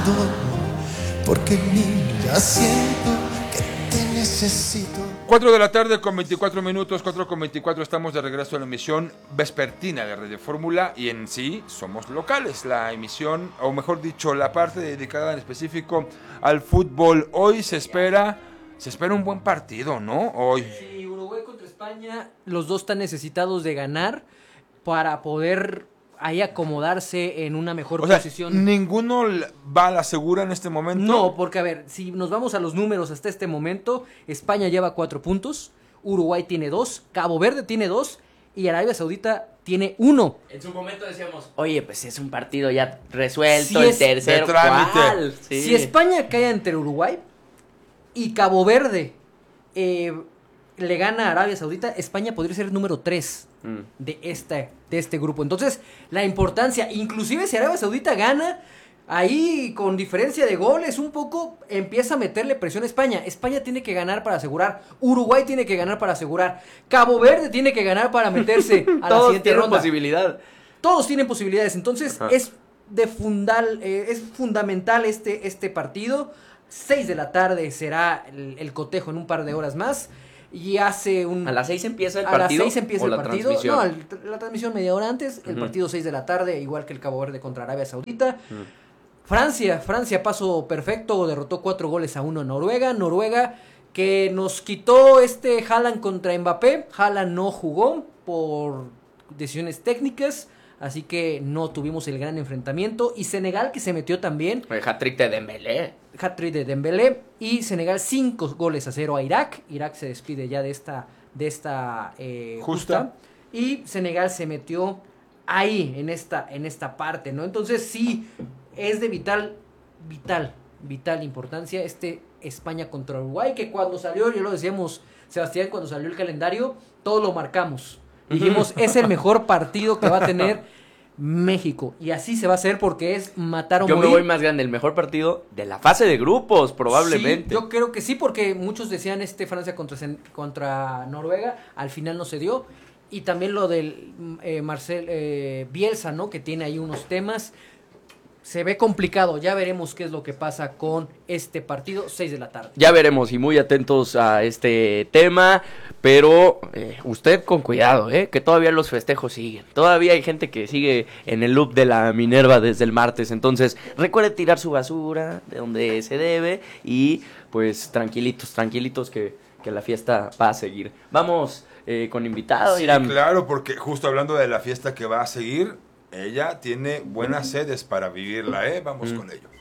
porque en mí ya siento que te necesito. 4 de la tarde con 24 minutos, 4:24, estamos de regreso a la emisión vespertina de Radio Fórmula y en sí somos locales. La emisión, o mejor dicho, la parte dedicada en específico al fútbol. Hoy se espera un buen partido, ¿no? Hoy. Sí, Uruguay contra España, los dos están necesitados de ganar para poder ahí acomodarse en una mejor posición. ¿Ninguno va a la segura en este momento? No, porque a ver, si nos vamos a los números hasta este momento, España lleva 4 puntos, Uruguay tiene 2, Cabo Verde tiene 2 y Arabia Saudita tiene 1. En su momento decíamos, oye, pues es un partido ya resuelto, Si el es tercero, de trámite. ¿cuál? Sí. Si España cae ante Uruguay y Cabo Verde le gana a Arabia Saudita, España podría ser el número 3 de este grupo. Entonces, la importancia, inclusive si Arabia Saudita gana, ahí con diferencia de goles un poco, empieza a meterle presión a España. España tiene que ganar para asegurar, Uruguay tiene que ganar para asegurar, Cabo Verde tiene que ganar para meterse a la siguiente ronda. Posibilidad. Todos tienen posibilidades, entonces es fundamental este partido. 6 de la tarde será el cotejo en un par de horas más. Y ¿A las 6 empieza el partido? A las 6 empieza el partido. Transmisión? No, la transmisión media hora antes. El partido 6 de la tarde, igual que el Cabo Verde contra Arabia Saudita. Francia, paso perfecto, derrotó 4-1 a Noruega. Noruega que nos quitó Haaland contra Mbappé. Haaland no jugó por decisiones técnicas, así que no tuvimos el gran enfrentamiento. Y Senegal que se metió también. El hat-trick de Dembélé. Hat-trick de Dembélé. Y Senegal 5-0 a Irak. Irak se despide ya de esta justa. Y Senegal se metió ahí, en esta parte, ¿no? Entonces sí, es de vital importancia España contra Uruguay, que cuando salió, ya lo decíamos, Sebastián, cuando salió el calendario, todos lo marcamos. Dijimos, es el mejor partido que va a tener México. Y así se va a hacer porque es matar o morir. Yo me voy más grande, el mejor partido de la fase de grupos, probablemente. Sí, yo creo que sí, porque muchos decían Francia contra Noruega, al final no se dio. Y también lo del Marcel Bielsa, ¿no? Que tiene ahí unos temas. Se ve complicado, ya veremos qué es lo que pasa con este partido, 6 de la tarde. Ya veremos y muy atentos a este tema, pero usted con cuidado, que todavía los festejos siguen. Todavía hay gente que sigue en el loop de la Minerva desde el martes, entonces recuerde tirar su basura de donde se debe y pues tranquilitos que la fiesta va a seguir. Vamos con invitado, sí, Irán. Claro, porque justo hablando de la fiesta que va a seguir, ella tiene buenas sedes para vivirla, Vamos con ello.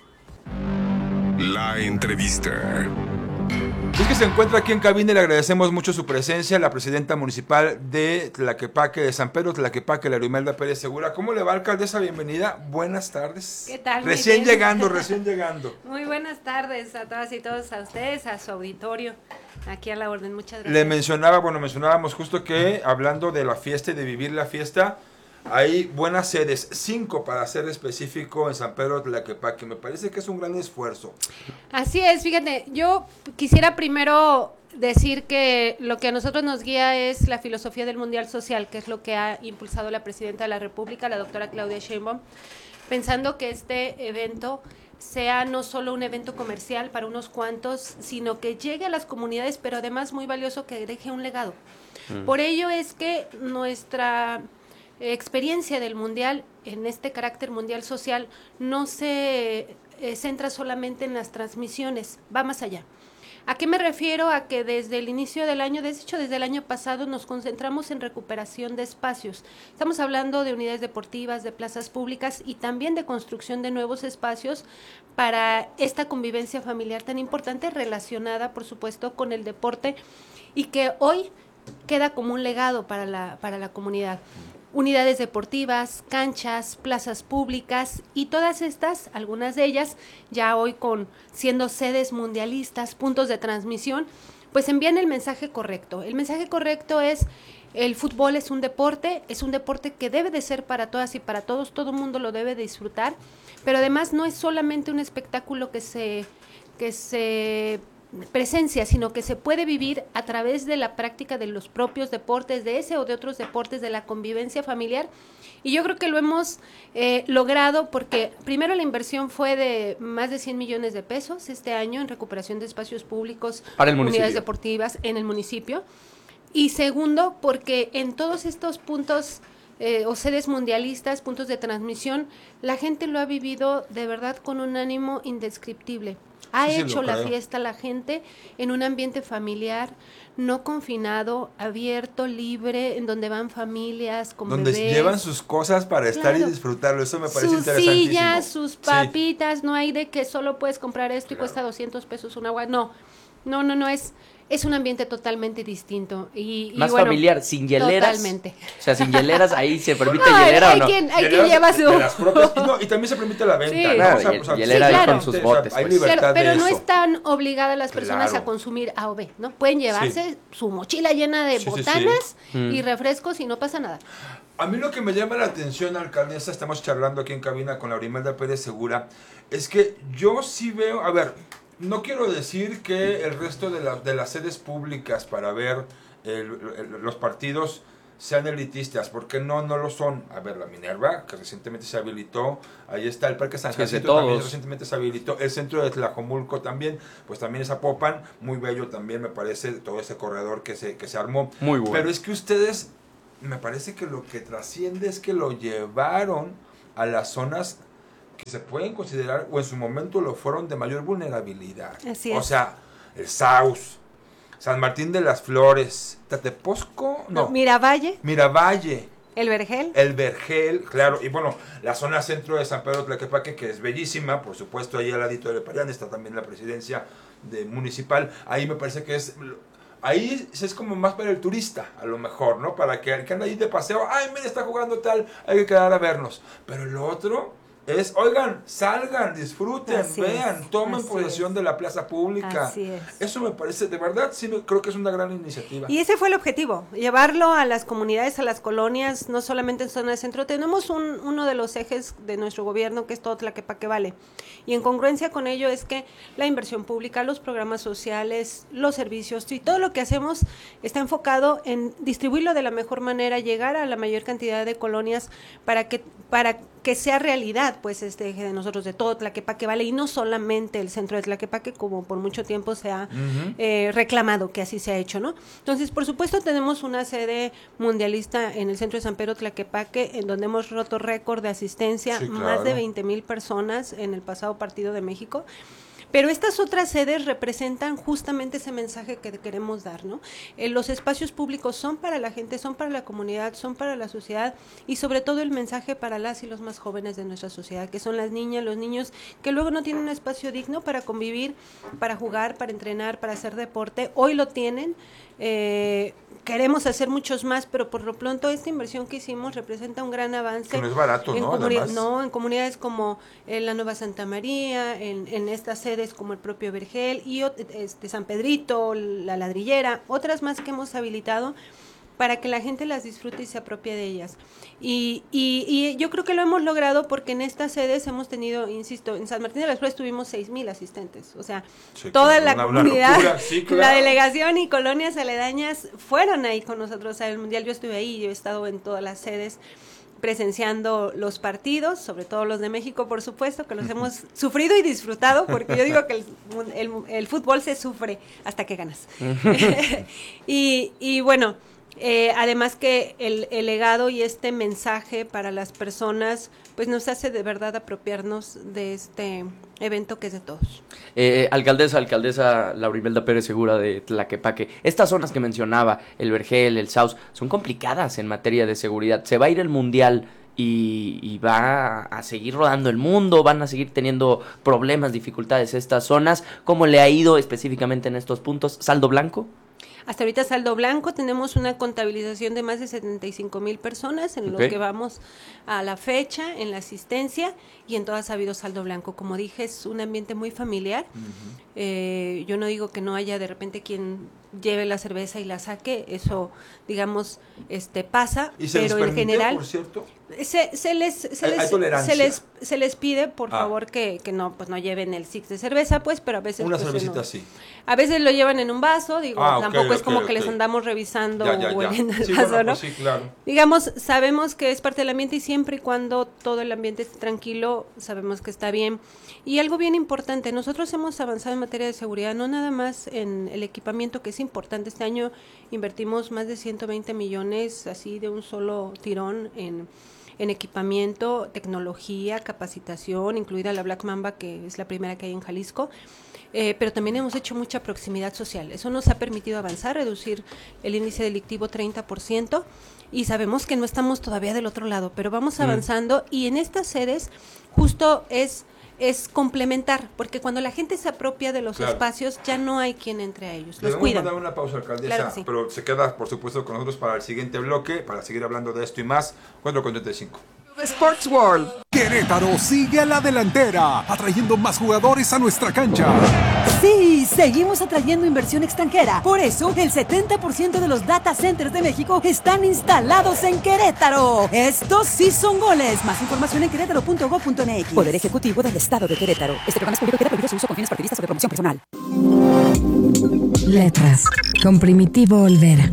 La entrevista. Es que se encuentra aquí en cabina y le agradecemos mucho su presencia, la presidenta municipal de Tlaquepaque, de San Pedro Tlaquepaque, la Arimelda Pérez Segura. ¿Cómo le va, alcaldesa? Bienvenida. Buenas tardes. ¿Qué tal? Recién llegando. Muy buenas tardes a todas y todos, a ustedes, a su auditorio. Aquí a la orden, muchas gracias. Mencionábamos justo que hablando de la fiesta y de vivir la fiesta, hay buenas sedes, 5 para ser específico en San Pedro Tlaquepaque. Me parece que es un gran esfuerzo. Así es, fíjate, yo quisiera primero decir que lo que a nosotros nos guía es la filosofía del Mundial Social, que es lo que ha impulsado la Presidenta de la República, la doctora Claudia Sheinbaum, pensando que este evento sea no solo un evento comercial para unos cuantos, sino que llegue a las comunidades, pero además muy valioso que deje un legado. Por ello es que nuestra experiencia del mundial, en este carácter mundial social, no se centra solamente en las transmisiones, va más allá. ¿A qué me refiero? A que desde el inicio del año, de hecho desde el año pasado, nos concentramos en recuperación de espacios. Estamos hablando de unidades deportivas, de plazas públicas y también de construcción de nuevos espacios para esta convivencia familiar tan importante, relacionada, por supuesto, con el deporte y que hoy queda como un legado para la comunidad. Unidades deportivas, canchas, plazas públicas y todas estas, algunas de ellas, ya hoy siendo sedes mundialistas, puntos de transmisión, pues envían el mensaje correcto. El mensaje correcto es: el fútbol es un deporte que debe de ser para todas y para todos, todo el mundo lo debe de disfrutar, pero además no es solamente un espectáculo que se presencia, sino que se puede vivir a través de la práctica de los propios deportes, de ese o de otros deportes, de la convivencia familiar. Y yo creo que lo hemos logrado porque primero la inversión fue de más de 100 millones de pesos este año en recuperación de espacios públicos, para el municipio, unidades deportivas en el municipio. Y segundo, porque en todos estos puntos o sedes mundialistas, puntos de transmisión, la gente lo ha vivido de verdad con un ánimo indescriptible. Ha hecho la fiesta la gente en un ambiente familiar, no confinado, abierto, libre, en donde van familias con donde bebés. llevan sus cosas para estar y disfrutarlo. Eso me parece interesantísimo. Sus sillas, sus papitas, no hay de que solo puedes comprar esto y cuesta 200 pesos un agua. No, es un ambiente totalmente distinto. Más bueno, familiar, sin hieleras. Totalmente. O sea, sin hieleras, ahí se permite hielera hay o no. quien lleva su... Y también se permite la venta. Sí. ¿no? Claro, hielera ahí con sus botes. Hay pues. libertad pero de no eso. están obligadas las personas Claro. a consumir A o B, ¿no? Pueden llevarse su mochila llena de botanas y refrescos y no pasa nada. A mí lo que me llama la atención, alcaldesa, estamos charlando aquí en cabina con Laurimelda Pérez Segura, es que yo sí veo, a ver, no quiero decir que el resto de las sedes públicas para ver los partidos sean elitistas, porque no lo son. A ver, la Minerva, que recientemente se habilitó, ahí está el Parque San Jacinto, también recientemente se habilitó, el centro de Tlajomulco también, pues también es Zapopan, muy bello también me parece todo ese corredor que se armó. Muy bueno. Pero es que ustedes, me parece que lo que trasciende es que lo llevaron a las zonas que se pueden considerar, o en su momento lo fueron, de mayor vulnerabilidad. Así es. O sea, el Saus, San Martín de las Flores, Tateposco, no, Miravalle, Miravalle, el Vergel. el Vergel, claro, y bueno, la zona centro de San Pedro Tlaquepaque, que es bellísima, por supuesto, ahí al ladito de Payán está también la presidencia municipal, ahí me parece que ahí es como más para el turista, a lo mejor, ¿no? Para que anda ahí de paseo, ay, mira, está jugando tal, hay que quedar a vernos. Pero lo otro es, oigan, salgan, disfruten, Así vean, es, tomen así posesión de la plaza pública. Así es. Eso me parece, de verdad, sí, creo que es una gran iniciativa. Y ese fue el objetivo, llevarlo a las comunidades, a las colonias, no solamente en zona de centro. Tenemos uno de los ejes de nuestro gobierno que es todo Tlaquepaque Vale. Y en congruencia con ello es que la inversión pública, los programas sociales, los servicios y todo lo que hacemos está enfocado en distribuirlo de la mejor manera, llegar a la mayor cantidad de colonias para que sea realidad, pues, este eje de nosotros, de todo Tlaquepaque Vale, y no solamente el centro de Tlaquepaque, como por mucho tiempo se ha reclamado que así se ha hecho, ¿no? Entonces, por supuesto, tenemos una sede mundialista en el centro de San Pedro Tlaquepaque, en donde hemos roto récord de asistencia, Sí, claro. más de 20,000 personas en el pasado partido de México. Pero estas otras sedes representan justamente ese mensaje que queremos dar, ¿no? Los espacios públicos son para la gente, son para la comunidad, son para la sociedad y sobre todo el mensaje para las y los más jóvenes de nuestra sociedad, que son las niñas, los niños que luego no tienen un espacio digno para convivir, para jugar, para entrenar, para hacer deporte. Hoy lo tienen. Queremos hacer muchos más, pero por lo pronto esta inversión que hicimos representa un gran avance. Que no es barato, ¿no? Además. No, en comunidades como la Nueva Santa María, en estas sedes como el propio Vergel y San Pedrito, la Ladrillera, otras más que hemos habilitado para que la gente las disfrute y se apropie de ellas. Y yo creo que lo hemos logrado porque en estas sedes hemos tenido, insisto, en San Martín de las Flores tuvimos 6,000 asistentes, o sea, Sí, toda claro, la una comunidad, locura, sí, claro. la delegación y colonias aledañas fueron ahí con nosotros, o sea, el Mundial yo estuve ahí, yo he estado en todas las sedes presenciando los partidos, sobre todo los de México, por supuesto, que los hemos sufrido y disfrutado, porque yo digo que el fútbol se sufre hasta que ganas. y bueno, además que el legado y este mensaje para las personas, pues nos hace de verdad apropiarnos de este evento que es de todos. Alcaldesa Laurimelda Pérez Segura de Tlaquepaque, estas zonas que mencionaba, el Vergel, el Saus, son complicadas en materia de seguridad. Se va a ir el Mundial y va a seguir rodando el mundo, van a seguir teniendo problemas, dificultades estas zonas. ¿Cómo le ha ido específicamente en estos puntos? ¿Saldo blanco? Hasta ahorita saldo blanco, tenemos una contabilización de más de 75,000 personas en los que vamos a la fecha, en la asistencia, y en todas ha habido saldo blanco. Como dije, es un ambiente muy familiar. Yo no digo que no haya de repente quien lleve la cerveza y la saque, eso, digamos, pasa, ¿Y se pero les en permite, general por cierto? hay tolerancia. se les pide, por favor, que no, pues no lleven el six de cerveza, pues, pero a veces Una pues, cervecita no. sí. A veces lo llevan en un vaso, digo, Ok, tampoco es como ok, que les ok. andamos revisando Ya. o oliendo el Sí, vaso, bueno, ¿no? pues sí, claro. Digamos, sabemos que es parte del ambiente y siempre y cuando todo el ambiente esté tranquilo, sabemos que está bien. Y algo bien importante, nosotros hemos avanzado en materia de seguridad, no nada más en el equipamiento, que es importante. Este año invertimos más de 120 millones, así de un solo tirón, en equipamiento, tecnología, capacitación, incluida la Black Mamba, que es la primera que hay en Jalisco. Pero también hemos hecho mucha proximidad social. Eso nos ha permitido avanzar, reducir el índice delictivo 30%, y sabemos que no estamos todavía del otro lado, pero vamos avanzando, y en estas sedes justo es complementar, porque cuando la gente se apropia de los espacios, ya no hay quien entre a ellos, los cuidan. Debemos dar una pausa, alcaldesa, Claro que sí. pero se queda, por supuesto, con nosotros para el siguiente bloque, para seguir hablando de esto y más. 4:35. Sports World. Querétaro sigue a la delantera, atrayendo más jugadores a nuestra cancha. Sí, seguimos atrayendo inversión extranjera. Por eso, el 70% de los data centers de México están instalados en Querétaro. Estos sí son goles. Más información en querétaro.gov.mx. Poder Ejecutivo del Estado de Querétaro. Este programa es público y queda prohibido su uso con fines partidistas o de promoción personal. Letras, con Primitivo Olvera.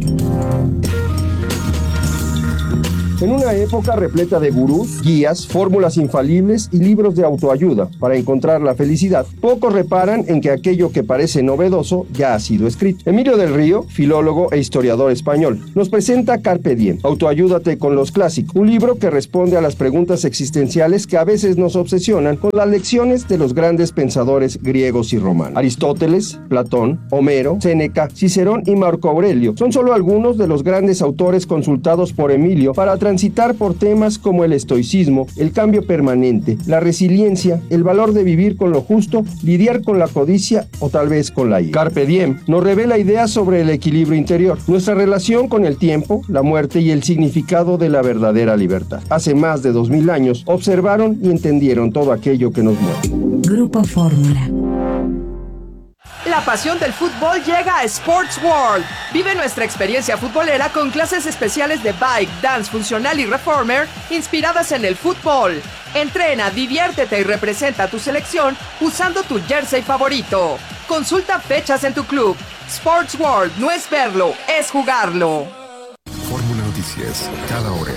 En una época repleta de gurús, guías, fórmulas infalibles y libros de autoayuda para encontrar la felicidad, pocos reparan en que aquello que parece novedoso ya ha sido escrito. Emilio del Río, filólogo e historiador español, nos presenta Carpe Diem, Autoayúdate con los clásicos, un libro que responde a las preguntas existenciales que a veces nos obsesionan con las lecciones de los grandes pensadores griegos y romanos. Aristóteles, Platón, Homero, Séneca, Cicerón y Marco Aurelio son solo algunos de los grandes autores consultados por Emilio para transitar por temas como el estoicismo, el cambio permanente, la resiliencia, el valor de vivir con lo justo, lidiar con la codicia o tal vez con la ira. Carpe Diem nos revela ideas sobre el equilibrio interior, nuestra relación con el tiempo, la muerte y el significado de la verdadera libertad. Hace más de 2000 años observaron y entendieron todo aquello que nos mueve. Grupo Fórmula. La pasión del fútbol llega a Sports World. Vive nuestra experiencia futbolera con clases especiales de bike, dance funcional y reformer inspiradas en el fútbol. Entrena, diviértete y representa a tu selección usando tu jersey favorito. Consulta fechas en tu club. Sports World no es verlo, es jugarlo. Fórmula Noticias, cada hora.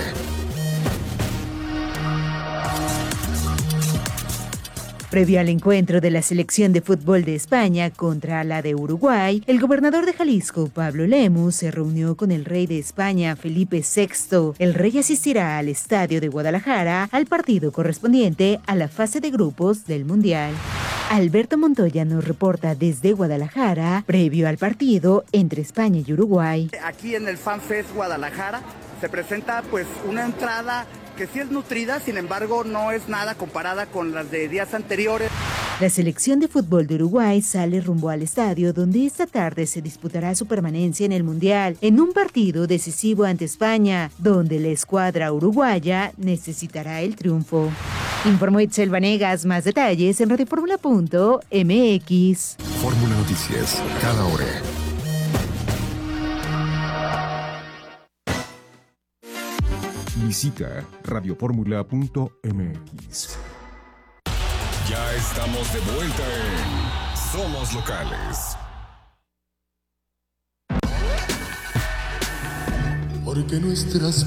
Previo al encuentro de la selección de fútbol de España contra la de Uruguay, el gobernador de Jalisco, Pablo Lemus, se reunió con el rey de España, Felipe VI. El rey asistirá al estadio de Guadalajara al partido correspondiente a la fase de grupos del Mundial. Alberto Montoya nos reporta desde Guadalajara, previo al partido entre España y Uruguay. Aquí en el FanFest Guadalajara se presenta pues una entrada que sí es nutrida, sin embargo no es nada comparada con las de días anteriores. La selección de fútbol de Uruguay sale rumbo al estadio donde esta tarde se disputará su permanencia en el Mundial, en un partido decisivo ante España, donde la escuadra uruguaya necesitará el triunfo. Informó Itzel Vanegas, más detalles en radioformula.mx. Fórmula Noticias, cada hora. Visita radioformula.mx. Ya estamos de vuelta en Somos Locales. Porque nuestras